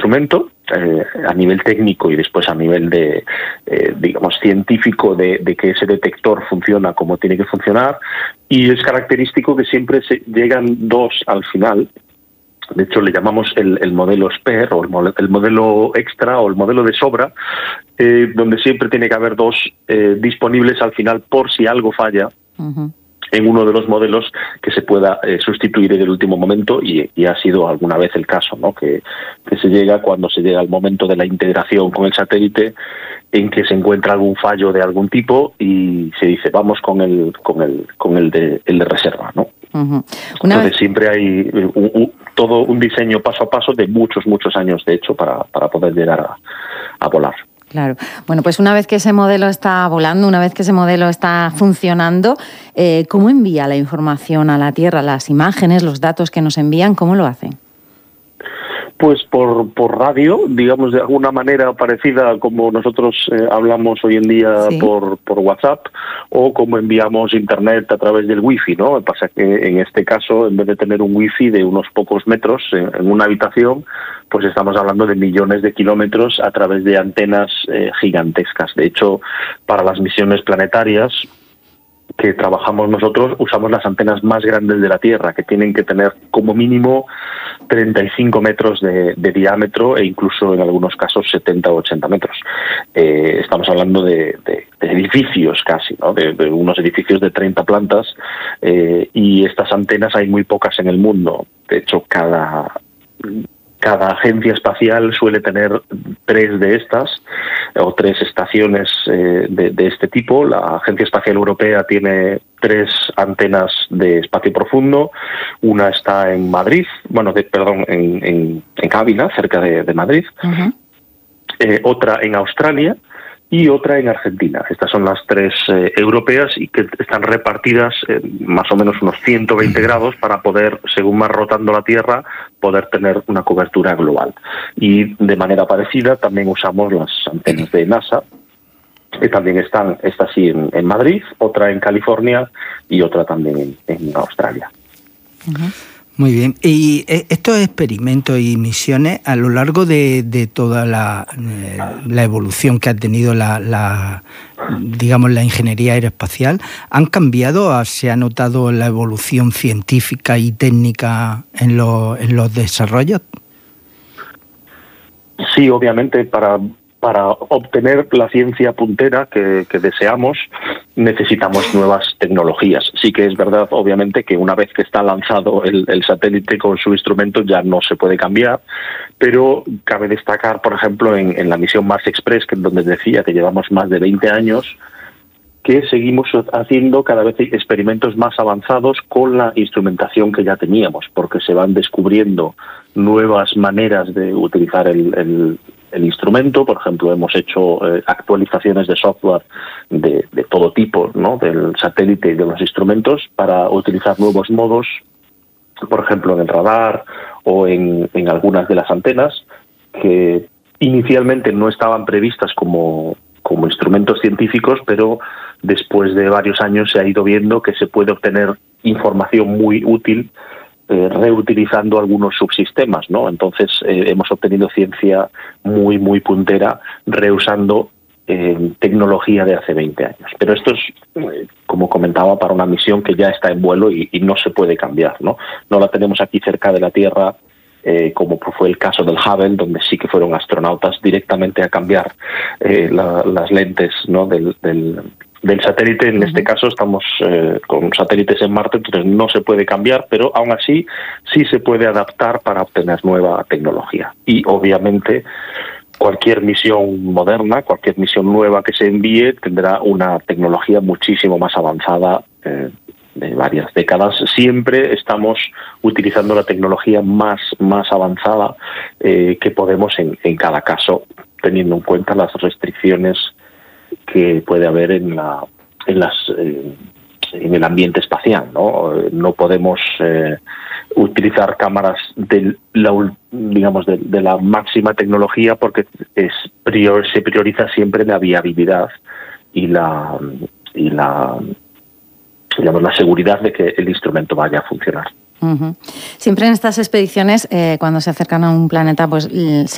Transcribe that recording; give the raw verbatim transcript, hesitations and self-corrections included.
instrumento eh, a nivel técnico y después a nivel de, eh, digamos, científico de, de que ese detector funciona como tiene que funcionar, y es característico que siempre se llegan dos al final. De hecho, le llamamos el, el modelo spare o el, mo- el modelo extra o el modelo de sobra, eh, donde siempre tiene que haber dos eh, disponibles al final por si algo falla Uh-huh. en uno de los modelos que se pueda eh, sustituir en el último momento, y, y ha sido alguna vez el caso, ¿no? Que, que se llega cuando se llega al momento de la integración con el satélite, en que se encuentra algún fallo de algún tipo y se dice vamos con el con el con el de el de reserva, ¿no? Uh-huh. Una Entonces vez... siempre hay un, un, todo un diseño paso a paso de muchos muchos años de hecho para para poder llegar a, a volar. Claro. Bueno, pues una vez que ese modelo está volando, una vez que ese modelo está funcionando, eh, ¿cómo envía la información a la Tierra? Las imágenes, los datos que nos envían, ¿cómo lo hacen? Pues por, por radio, digamos, de alguna manera parecida como nosotros eh, hablamos hoy en día Sí. por, por WhatsApp, o como enviamos internet a través del wifi, ¿no? Lo que pasa es que en este caso, en vez de tener un wifi de unos pocos metros en, en una habitación, pues estamos hablando de millones de kilómetros a través de antenas eh, gigantescas. De hecho, para las misiones planetarias que trabajamos nosotros, usamos las antenas más grandes de la Tierra, que tienen que tener como mínimo treinta y cinco metros de, de diámetro e incluso en algunos casos setenta o ochenta metros. Eh, estamos hablando de, de, de edificios casi, ¿no? de, de unos edificios de treinta plantas, eh, y estas antenas hay muy pocas en el mundo. De hecho, cada... Cada agencia espacial suele tener tres de estas o tres estaciones eh, de, de este tipo. La Agencia Espacial Europea tiene tres antenas de espacio profundo. Una está en Madrid, bueno, de, perdón, en, en, en Ávila, cerca de, de Madrid. Uh-huh. Eh, otra en Australia y otra en Argentina. Estas son las tres eh, europeas y que están repartidas en más o menos unos ciento veinte grados para poder, según va rotando la Tierra, poder tener una cobertura global. Y de manera parecida también usamos las antenas de NASA, que también están, esta sí en, en Madrid, otra en California y otra también en, en Australia. Uh-huh. Muy bien. Y estos experimentos y misiones, a lo largo de, de toda la, eh, la evolución que ha tenido la, la, digamos, la ingeniería aeroespacial, ¿han cambiado? ¿Se ha notado la evolución científica y técnica en, lo, en los desarrollos? Sí, obviamente, para... Para obtener la ciencia puntera que, que deseamos, necesitamos nuevas tecnologías. Sí que es verdad, obviamente, que una vez que está lanzado el, el satélite con su instrumento ya no se puede cambiar, pero cabe destacar, por ejemplo, en, en la misión Mars Express, que donde decía que llevamos más de veinte años, que seguimos haciendo cada vez experimentos más avanzados con la instrumentación que ya teníamos, porque se van descubriendo nuevas maneras de utilizar el, el, el instrumento. Por ejemplo, hemos hecho eh, actualizaciones de software de, de todo tipo, ¿no?, del satélite y de los instrumentos para utilizar nuevos modos, por ejemplo, en el radar o en, en algunas de las antenas que inicialmente no estaban previstas como, como instrumentos científicos, pero después de varios años se ha ido viendo que se puede obtener información muy útil eh, reutilizando algunos subsistemas, ¿no? Entonces eh, hemos obtenido ciencia muy, muy puntera reusando eh, tecnología de hace veinte años. Pero esto es, eh, como comentaba, para una misión que ya está en vuelo y, y no se puede cambiar, ¿no? No la tenemos aquí cerca de la Tierra, Eh, como fue el caso del Hubble, donde sí que fueron astronautas directamente a cambiar eh, la, las lentes, ¿no?, del, del, del satélite. En uh-huh. este caso estamos eh, con satélites en Marte, entonces no se puede cambiar, pero aún así sí se puede adaptar para obtener nueva tecnología. Y obviamente cualquier misión moderna, cualquier misión nueva que se envíe tendrá una tecnología muchísimo más avanzada eh, de varias décadas. Siempre estamos utilizando la tecnología más, más avanzada eh, que podemos en, en cada caso, teniendo en cuenta las restricciones que puede haber en la en las eh, en el ambiente espacial, ¿no? No podemos eh, utilizar cámaras de la, digamos de, de la máxima tecnología porque es prior, se prioriza siempre la viabilidad y la y la digamos, la seguridad de que el instrumento vaya a funcionar. Uh-huh. Siempre en estas expediciones, eh, cuando se acercan a un planeta, pues